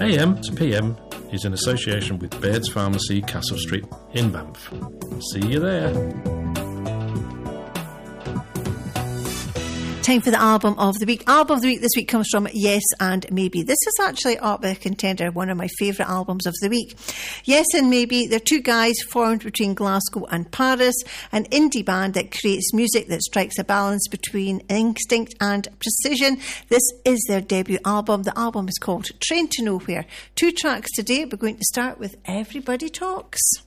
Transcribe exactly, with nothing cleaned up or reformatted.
A M to P M is in association with Baird's Pharmacy, Castle Street in Banff. See you there. Time for the album of the week. Album of the week this week comes from Yes and Maybe. This is actually up with a contender, one of my favourite albums of the week. Yes and Maybe, they're two guys formed between Glasgow and Paris, an indie band that creates music that strikes a balance between instinct and precision. This is their debut album. The album is called Train to Nowhere. Two tracks today. We're going to start with Everybody Talks.